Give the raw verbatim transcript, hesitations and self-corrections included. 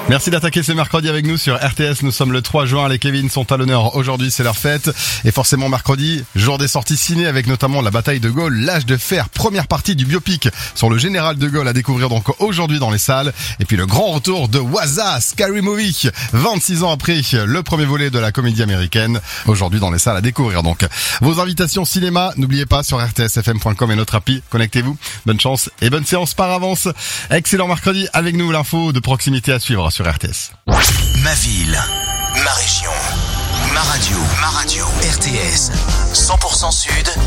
Merci d'attaquer ce mercredi avec nous sur R T S. Nous sommes le trois juin. Les Kevin sont à l'honneur. Aujourd'hui, c'est leur fête. Et forcément, mercredi, jour des sorties ciné avec notamment la bataille de Gaulle, l'âge de fer, première partie du biopic sur le général de Gaulle à découvrir donc aujourd'hui dans les salles. Et puis le grand retour de Waza, Scary Movie, vingt-six ans après le premier volet de la comédie américaine. Aujourd'hui dans les salles à découvrir donc. Vos invitations cinéma, n'oubliez pas sur r t s f m point com et notre appli. Connectez-vous. Bonne chance et bonne séance par avance. Excellent mercredi avec nous. L'info de proximité à suivre sur R T S. Ma ville, ma région, ma radio, ma radio, R T S, cent pour cent Sud.